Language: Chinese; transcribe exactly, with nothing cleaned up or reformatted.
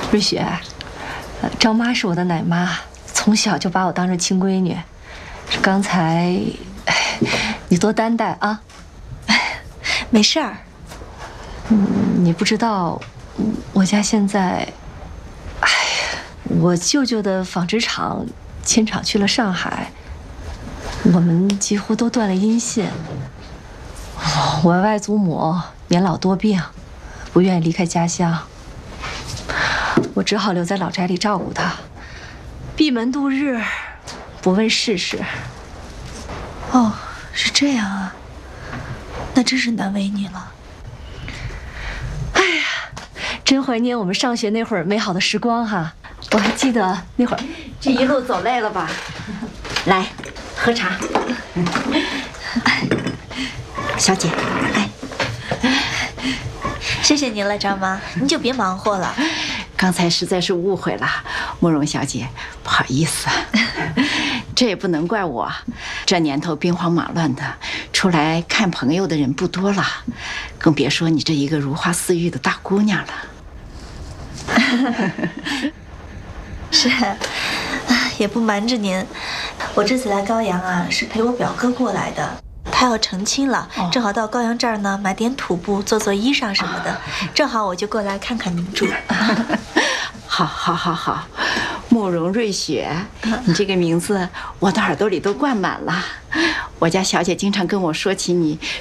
瑞雪，呃，张妈是我的奶妈，从小就把我当成亲闺女。刚才，哎，你多担待啊。 没事儿。 嗯，你不知道，我家现在，哎呀，我舅舅的纺织厂迁厂去了上海，我们几乎都断了音信。我外祖母年老多病，不愿意离开家乡，我只好留在老宅里照顾她，闭门度日，不问世事。 哦，是这样啊，那真是难为你了。 哎呀，真怀念我们上学那会儿美好的时光哈！我还记得那会儿，这一路走累了吧？来，喝茶。 小姐，哎， 谢谢您了，张妈，您就别忙活了。 刚才实在是误会了，慕容小姐，不好意思，这也不能怪我。这年头兵荒马乱的，出来看朋友的人不多了，更别说你这一个如花似玉的大姑娘了。 是，也不瞒着您，我这次来高阳啊，是陪我表哥过来的。他要成亲了，哦、正好到高阳这儿呢，买点土布，做做衣裳什么的。正好我就过来看看您住。 好，好，好，好，慕容瑞雪，你这个名字我的耳朵里都灌满了。我家小姐经常跟我说起你，